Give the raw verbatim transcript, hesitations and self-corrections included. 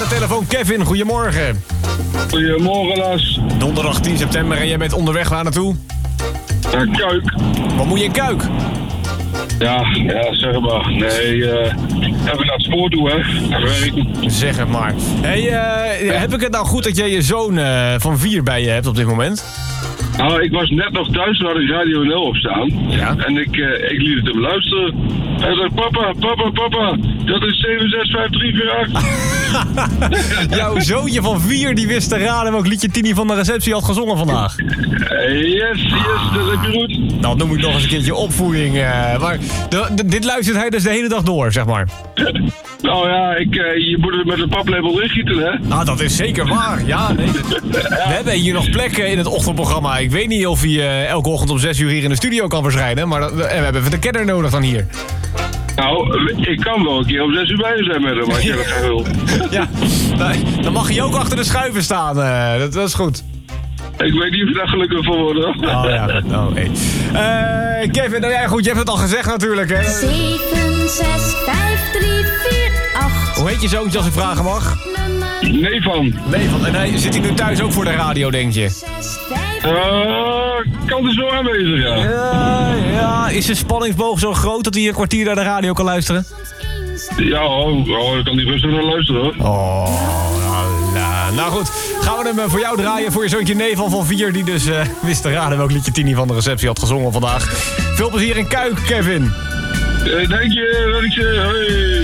telefoon Kevin, goedemorgen. Goedemorgen, Lars. Donderdag tien september en jij bent onderweg waar naartoe? Ja, Kuik. Wat moet je in Kuik? Ja, ja, zeg maar. Nee, uh, even naar het spoor toe, hè. Even werken. Zeg het maar. Hey, uh, heb ik het nou goed dat jij je zoon uh, van vier bij je hebt op dit moment? Nou, ik was net nog thuis, toen had ik Radio nul op staan. Ja. En ik, uh, ik liet het hem luisteren. Hij zei, papa, papa, papa, dat is zeven zes vijf drie vier acht. Jouw zoontje van vier die wist te raden welk liedje Tini van de receptie had gezongen vandaag. Yes, yes, dat heb je goed. Nou, noem ik nog eens een keertje opvoeding. Uh, maar de, de, dit luistert hij dus de hele dag door, zeg maar. Nou ja, ik, uh, je moet het met een paplepel ingieten, hè? Nou, dat is zeker waar. Ja, nee. We hebben hier nog plekken in het ochtendprogramma. Ik weet niet of hij uh, elke ochtend om zes uur hier in de studio kan verschijnen. Maar dat, uh, we hebben even de kenner nodig dan hier. Nou, ik kan wel een keer om zes uur bij je zijn met hem, als je dat graag wil. Ja, dan mag hij ook achter de schuiven staan. Uh, dat, dat is goed. Ik weet niet of je daar gelukkig van wordt, hoor. Oh ja, oh, hey. uh, Kevin, nou ja, goed, je hebt het al gezegd natuurlijk, hè. zeven zes vijf drie vier acht. Hoe heet je zoontje als ik vragen mag? Nee van. Nee van. En hij, zit hij nu thuis ook voor de radio, denk je? Uh, kan er zo aanwezig, ja. Ja, ja. Is de spanningsboog zo groot dat hij een kwartier naar de radio kan luisteren? Ja, oh, oh, dan kan hij rustig naar luisteren, hoor. Oh, nou, nou, nou goed. Gaan we hem uh, voor jou draaien, voor je zoontje Neval van vier... die dus uh, wist te raden welk liedje Tini van de receptie had gezongen vandaag. Veel plezier in Kuik, Kevin. Uh, dank je, wat ik zeg. Hoi.